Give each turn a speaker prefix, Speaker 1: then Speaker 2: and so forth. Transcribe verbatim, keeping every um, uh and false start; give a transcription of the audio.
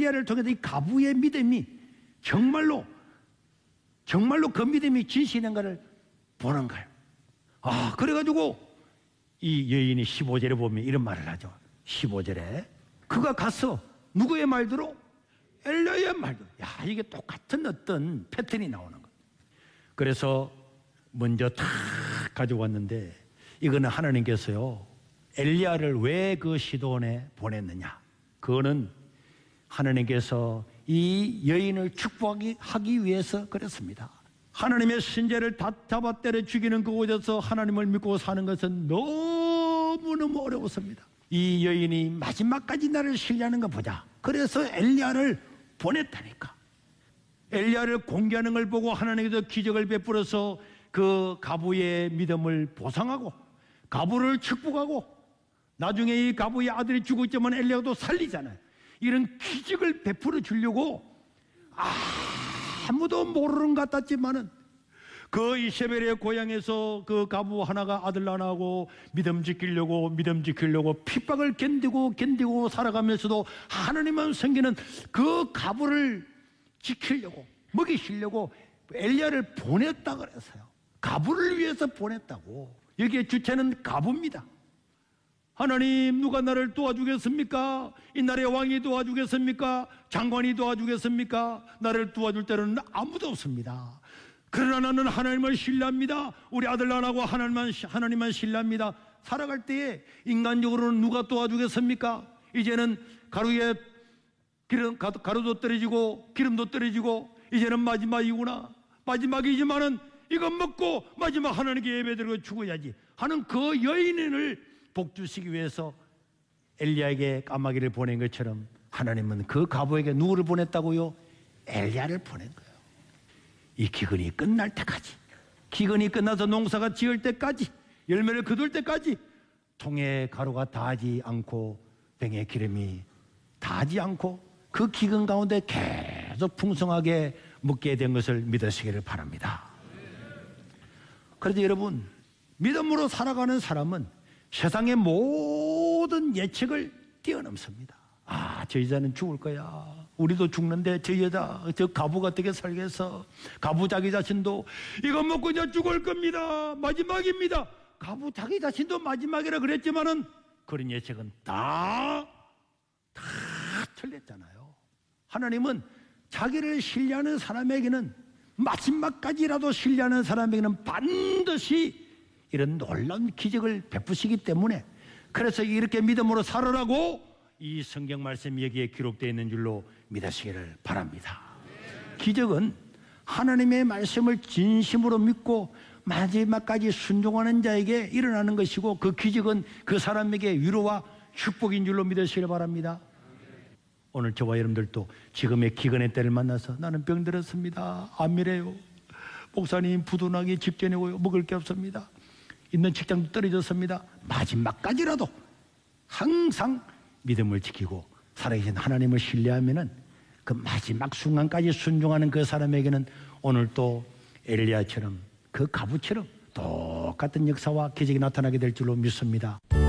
Speaker 1: 엘리야를 통해서 이 가부의 믿음이 정말로 정말로 그 믿음이 진실인가를 보는 거예요. 아, 그래가지고 이 여인이 십오 절에 보면 이런 말을 하죠. 십오 절에 그가 가서 누구의 말대로? 엘리야의 말대로. 야, 이게 똑같은 어떤 패턴이 나오는 거예요. 그래서 먼저 다 가져왔는데 이거는 하나님께서요 엘리야를 왜 그 시돈에 보냈느냐, 그거는 하나님께서 이 여인을 축복하기 하기 위해서 그랬습니다. 하나님의 신재를 다 잡아 때려 죽이는 그곳에서 하나님을 믿고 사는 것은 너무너무 어려웠습니다. 이 여인이 마지막까지 나를 신뢰하는 거 보자. 그래서 엘리야를 보냈다니까. 엘리야를 공개하는 걸 보고 하나님께서 기적을 베풀어서 그 가부의 믿음을 보상하고 가부를 축복하고 나중에 이 가부의 아들이 죽었지만 엘리야도 살리잖아요. 이런 기적을 베풀어 주려고 아무도 모르는 것 같았지만은 그 이세벨의 고향에서 그 가부 하나가 아들 하나하고 믿음 지키려고 믿음 지키려고 핍박을 견디고 견디고 살아가면서도 하나님만 섬기는 그 가부를 지키려고 먹이시려고 엘리야를 보냈다 그랬어요. 가부를 위해서 보냈다고. 여기에 주체는 가부입니다. 하나님, 누가 나를 도와주겠습니까? 이 나라의 왕이 도와주겠습니까? 장관이 도와주겠습니까? 나를 도와줄 때는 아무도 없습니다. 그러나 나는 하나님을 신뢰합니다. 우리 아들 하나고 하나님만, 하나님만 신뢰합니다. 살아갈 때에 인간적으로는 누가 도와주겠습니까? 이제는 가루에 기름, 가루도 떨어지고 기름도 떨어지고 이제는 마지막이구나. 마지막이지만은 이거 먹고 마지막 하나님께 예배드리고 죽어야지 하는 그 여인을 복주시기 위해서 엘리야에게 까마귀를 보낸 것처럼 하나님은 그 가부에게 누구를 보냈다고요? 엘리야를 보낸 거예요. 이 기근이 끝날 때까지, 기근이 끝나서 농사가 지을 때까지, 열매를 거둘 때까지 통에 가루가 다하지 않고 병에 기름이 다하지 않고 그 기근 가운데 계속 풍성하게 먹게 된 것을 믿으시기를 바랍니다. 그래서 여러분, 믿음으로 살아가는 사람은 세상의 모든 예측을 뛰어넘습니다. 아, 저 여자는 죽을 거야. 우리도 죽는데 저 여자, 저 가부가 어떻게 살겠어? 가부 자기 자신도 이거 먹고 이제 죽을 겁니다. 마지막입니다. 가부 자기 자신도 마지막이라 그랬지만은 그런 예측은 다, 다 틀렸잖아요. 하나님은 자기를 신뢰하는 사람에게는, 마지막까지라도 신뢰하는 사람에게는 반드시 이런 놀라운 기적을 베푸시기 때문에, 그래서 이렇게 믿음으로 살아라고 이 성경 말씀이 여기에 기록되어 있는 줄로 믿으시기를 바랍니다. 기적은 하나님의 말씀을 진심으로 믿고 마지막까지 순종하는 자에게 일어나는 것이고, 그 기적은 그 사람에게 위로와 축복인 줄로 믿으시기를 바랍니다. 오늘 저와 여러분들도 지금의 기근의 때를 만나서 나는 병들었습니다, 안미래요, 목사님 부도나기 직전이고요, 먹을 게 없습니다, 있는 직장도 떨어졌습니다, 마지막까지라도 항상 믿음을 지키고 살아계신 하나님을 신뢰하면은 그 마지막 순간까지 순종하는 그 사람에게는 오늘 또 엘리야처럼 그 가부처럼 똑같은 역사와 기적이 나타나게 될 줄로 믿습니다.